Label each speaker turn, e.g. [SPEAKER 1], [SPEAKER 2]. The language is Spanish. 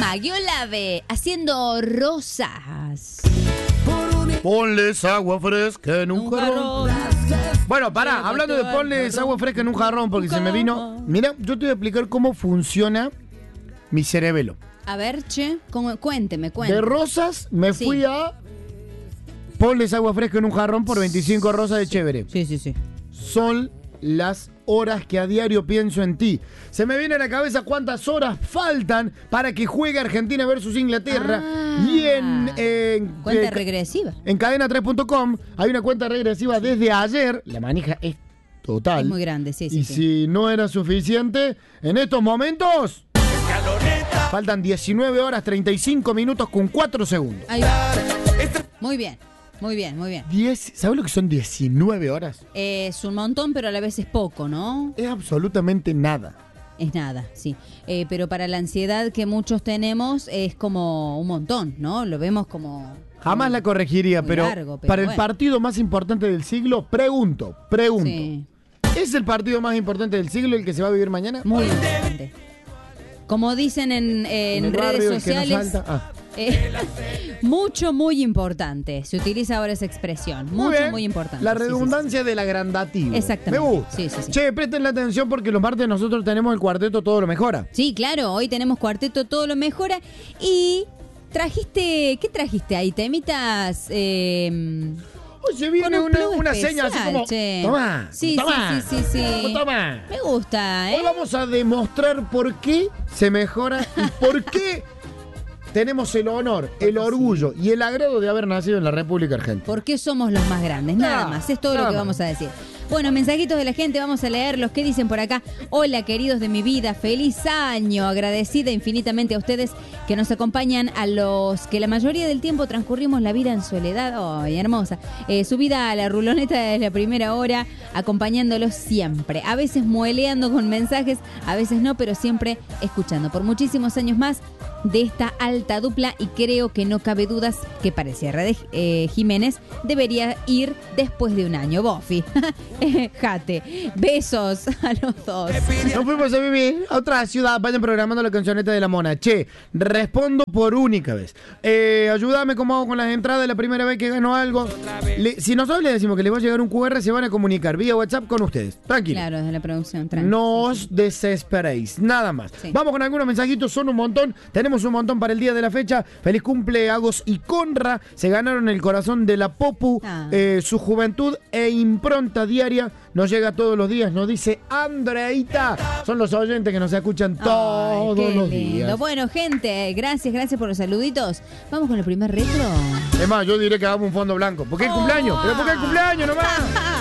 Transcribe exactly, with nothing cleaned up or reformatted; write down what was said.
[SPEAKER 1] Magiolave haciendo rosas.
[SPEAKER 2] Ponles agua fresca en un, un jarrón. jarrón. Bueno, pará, hablando de ponles agua fresca en un jarrón, porque se me vino. Mira, yo te voy a explicar cómo funciona mi cerebelo.
[SPEAKER 1] A ver, che, ¿cómo? Cuénteme, cuénteme.
[SPEAKER 2] De rosas me sí. fui a ponles agua fresca en un jarrón por veinticinco rosas de chévere.
[SPEAKER 1] Sí, sí, sí.
[SPEAKER 2] Son las horas que a diario pienso en ti. Se me viene a la cabeza cuántas horas faltan para que juegue Argentina versus Inglaterra.
[SPEAKER 1] Ah,
[SPEAKER 2] y en, en
[SPEAKER 1] cuenta
[SPEAKER 2] eh,
[SPEAKER 1] regresiva.
[SPEAKER 2] En cadena tres punto com hay una cuenta regresiva desde ayer. La manija es total.
[SPEAKER 1] Es muy grande, sí, sí.
[SPEAKER 2] Y
[SPEAKER 1] sí.
[SPEAKER 2] si no era suficiente, en estos momentos faltan diecinueve horas treinta y cinco minutos con cuatro segundos.
[SPEAKER 1] Ahí va. Muy bien. Muy bien, muy bien.
[SPEAKER 2] diez, ¿sabes lo que son diecinueve horas?
[SPEAKER 1] Eh, es un montón, pero a la vez es poco, ¿no?
[SPEAKER 2] Es absolutamente nada.
[SPEAKER 1] Es nada, sí. Eh, pero para la ansiedad que muchos tenemos es como un montón, ¿no? Lo vemos como...
[SPEAKER 2] Jamás
[SPEAKER 1] muy,
[SPEAKER 2] la corregiría, pero,
[SPEAKER 1] largo, pero
[SPEAKER 2] para
[SPEAKER 1] bueno.
[SPEAKER 2] el partido más importante del siglo, pregunto, pregunto.
[SPEAKER 1] Sí.
[SPEAKER 2] ¿Es el partido más importante del siglo el que se va a vivir mañana?
[SPEAKER 1] Muy importante. Como dicen en, en, en redes sociales... Ah. Eh, mucho, muy importante. Se utiliza ahora esa expresión. Mucho, muy, muy importante.
[SPEAKER 2] La redundancia sí, sí, sí. del agrandativo.
[SPEAKER 1] Exactamente.
[SPEAKER 2] Me gusta.
[SPEAKER 1] Sí, sí, sí.
[SPEAKER 2] Che, presten la atención porque los martes nosotros tenemos el cuarteto Todo lo Mejora.
[SPEAKER 1] Sí, claro. Hoy tenemos cuarteto Todo lo Mejora. Y trajiste... ¿Qué trajiste ahí? Temitas... Eh,
[SPEAKER 2] Hoy se viene
[SPEAKER 1] un
[SPEAKER 2] una, una seña así como...
[SPEAKER 1] Che.
[SPEAKER 2] Toma,
[SPEAKER 1] sí,
[SPEAKER 2] toma,
[SPEAKER 1] sí, sí, sí, sí.
[SPEAKER 2] Toma.
[SPEAKER 1] Me gusta, ¿eh?
[SPEAKER 2] Hoy vamos a demostrar por qué se mejora y por qué... tenemos el honor, el orgullo y el agrado de haber nacido en la República Argentina.
[SPEAKER 1] Porque somos los más grandes, nada
[SPEAKER 2] no,
[SPEAKER 1] más. Es todo lo que
[SPEAKER 2] más.
[SPEAKER 1] vamos a decir. Bueno, mensajitos de la gente, vamos a leerlos. ¿Qué dicen por acá? Hola, queridos de mi vida, feliz año. Agradecida infinitamente a ustedes que nos acompañan, a los que la mayoría del tiempo transcurrimos la vida en soledad. ¡Ay, hermosa! Eh, subida a la ruloneta de la primera hora, acompañándolos siempre. A veces mueleando con mensajes, a veces no, pero siempre escuchando. Por muchísimos años más de esta alta dupla, y creo que no cabe dudas que para el cierre de eh, Jiménez debería ir después de un año. Bofi. Jate. Besos a los dos.
[SPEAKER 2] Nos fuimos a vivir a otra ciudad. Vayan programando la cancioneta de la mona. Che, respondo por única vez. Eh, ayúdame como hago con las entradas la primera vez que gano algo. Le, si nosotros le decimos que les va a llegar un cu erre, se van a comunicar vía WhatsApp con ustedes. Tranquilo.
[SPEAKER 1] Claro, desde la producción. Tranquilo.
[SPEAKER 2] No os sí, sí. desesperéis. Nada más. Sí. Vamos con algunos mensajitos. Son un montón. Tenemos un montón para el día de la fecha. Feliz cumple Agos y Conra. Se ganaron el corazón de la Popu. Ah. Eh, su juventud e impronta diaria nos llega todos los días. Nos dice Andreita. Son los oyentes que nos escuchan todos Ay, los lindo. días.
[SPEAKER 1] Bueno, gente, gracias, gracias por los saluditos. Vamos con el primer retro.
[SPEAKER 2] Es más, yo diré que hagamos un fondo blanco. ¿Por qué el oh. cumpleaños? ¿Pero por qué el cumpleaños nomás?